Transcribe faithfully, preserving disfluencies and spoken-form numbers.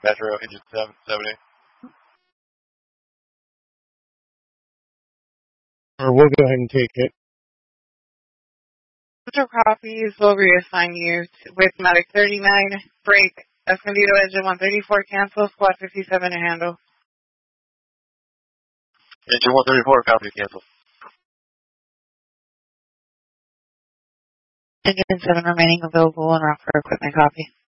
Metro, engine seven seventy. Or we'll go ahead and take it. Metro copies will reassign you with Medic thirty-nine, break, Escondido engine one thirty-four, cancel, squad fifty-seven to handle. Engine one thirty-four, copy, cancel. Engine seven remaining available en route for equipment, copy.